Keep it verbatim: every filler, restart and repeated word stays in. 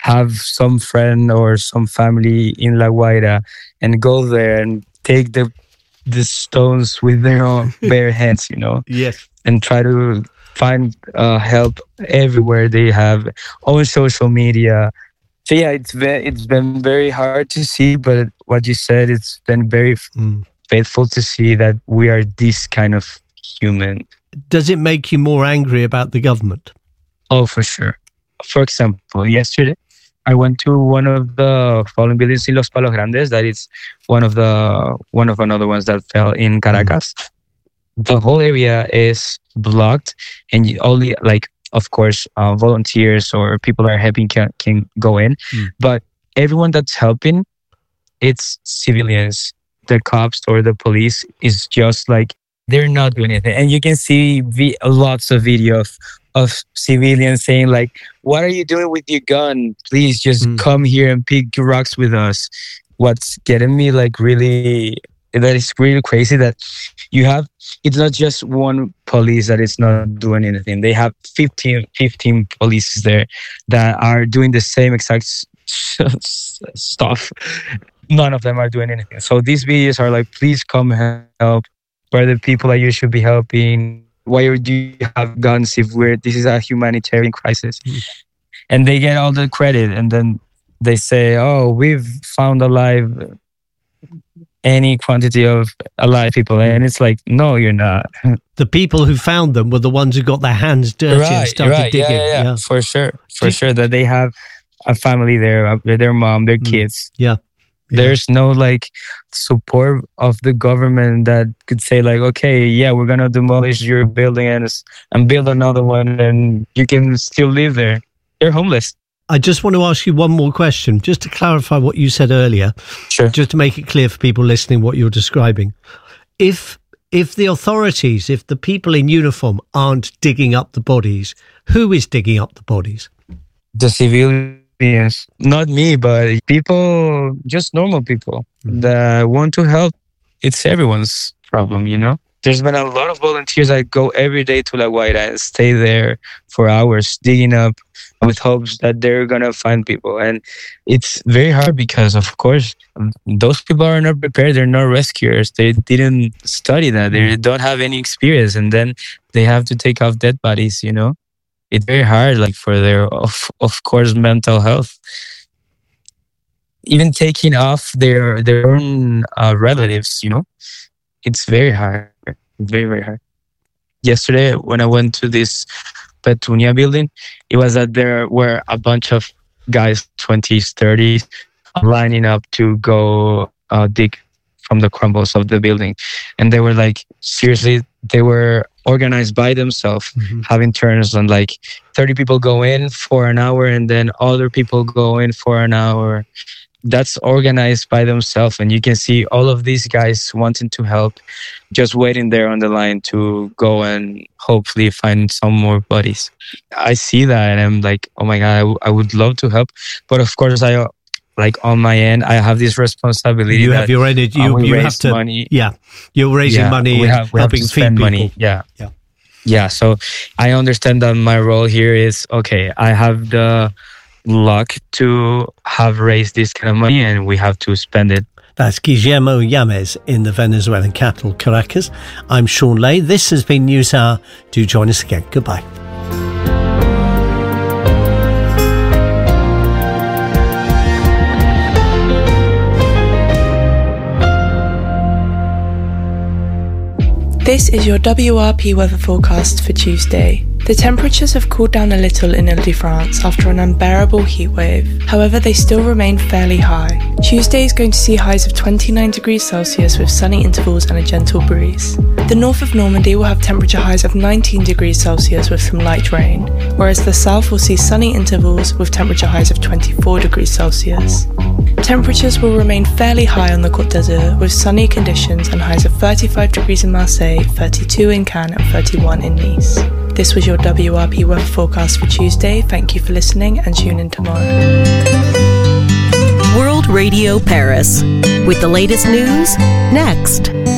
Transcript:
have some friend or some family in La Guaira and go there and take the the stones with their own bare hands, you know? Yes. And try to find uh, help everywhere they have on social media. So yeah, it's ve- it's been very hard to see, but what you said, it's been very mm. faithful to see that we are this kind of human. Does it make you more angry about the government? Oh, for sure. For example, yesterday, I went to one of the fallen buildings in Los Palos Grandes. That is one of the one of another ones that fell in Caracas. Mm. The whole area is blocked, and you only like, of course, uh, volunteers or people that are helping can, can go in. Mm. But everyone that's helping, it's civilians. The cops or the police is just like, they're not doing anything. And you can see v- lots of videos of civilians saying like, what are you doing with your gun? Please just mm. come here and pick rocks with us. What's getting me like really, that is really crazy that you have, it's not just one police that is not doing anything. They have fifteen, fifteen police there that are doing the same exact s- stuff. None of them are doing anything. So these videos are like, please come help. Where the people that you should be helping? Why do you have guns if we're, this is a humanitarian crisis? Mm. And they get all the credit, and then they say, oh, we've found alive any quantity of alive people. And it's like, no, you're not. The people who found them were the ones who got their hands dirty right, and started right. digging. Yeah, yeah, yeah. yeah, for sure. For sure that they have a family there, their mom, their mm. kids. Yeah. Yeah. There's no like support of the government that could say like, okay, yeah, we're gonna demolish your building and and build another one, and you can still live there. They're homeless. I just want to ask you one more question, just to clarify what you said earlier. Sure. Just to make it clear for people listening what you're describing. If if the authorities, if the people in uniform aren't digging up the bodies, who is digging up the bodies? The civilians. Yes, not me, but people, just normal people mm. that want to help. It's everyone's problem, you know? There's been a lot of volunteers that go every day to La Guaira and stay there for hours digging up with hopes that they're going to find people. And it's very hard because, of course, those people are not prepared. They're not rescuers. They didn't study that. They don't have any experience. And then they have to take off dead bodies, you know? It's very hard, like for their, of of course, mental health. Even taking off their their own uh, relatives, you know, it's very hard, very very hard. Yesterday, when I went to this Petunia building, it was that there were a bunch of guys, twenties, thirties, lining up to go uh, dig from the crumbles of the building, and they were like, seriously, they were organized by themselves, mm-hmm. having turns on like thirty people go in for an hour and then other people go in for an hour. That's organized by themselves. And you can see all of these guys wanting to help, just waiting there on the line to go and hopefully find some more bodies. I see that and I'm like, oh my God, I, w- I would love to help. But of course, I like on my end, I have this responsibility. You have your energy. You, you have to, money. Yeah, you're raising yeah, money we and have, we helping have to feed spend people. money. Yeah, yeah, yeah. So I understand that my role here is okay. I have the luck to have raised this kind of money, and we have to spend it. That's Guillermo Yames in the Venezuelan capital, Caracas. I'm Sean Lay. This has been NewsHour. Do join us again. Goodbye. This is your W R P weather forecast for Tuesday. The temperatures have cooled down a little in Ile-de-France after an unbearable heatwave. However, they still remain fairly high. Tuesday is going to see highs of twenty-nine degrees Celsius with sunny intervals and a gentle breeze. The north of Normandy will have temperature highs of nineteen degrees Celsius with some light rain, whereas the south will see sunny intervals with temperature highs of twenty-four degrees Celsius. Temperatures will remain fairly high on the Côte d'Azur with sunny conditions and highs of thirty-five degrees in Marseille, thirty-two in Cannes and thirty-one in Nice. This was your W R P weather forecast for Tuesday. Thank you for listening and tune in tomorrow. World Radio Paris with the latest news next.